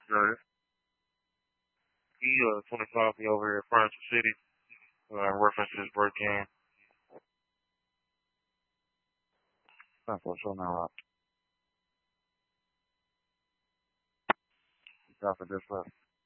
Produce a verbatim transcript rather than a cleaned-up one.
Sure. He uh twenty-five me over here at Furniture City. Uh, in reference to this break in. That's for sure now. Right. Got for this stuff.